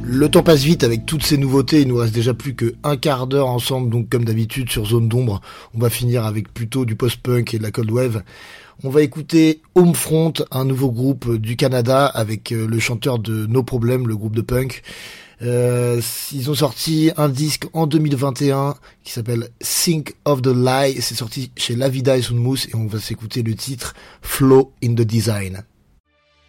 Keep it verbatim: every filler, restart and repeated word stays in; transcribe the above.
Le temps passe vite avec toutes ces nouveautés, il nous reste déjà plus que un quart d'heure ensemble, donc comme d'habitude sur Zone d'Ombre, on va finir avec plutôt du post-punk et de la cold wave. On va écouter Homefront, un nouveau groupe du Canada avec le chanteur de No Problem, le groupe de punk. Euh, ils ont sorti un disque en deux mille vingt et un qui s'appelle Think of the Lie, c'est sorti chez La Vida et Soundmousse et on va s'écouter le titre Flow in the Design.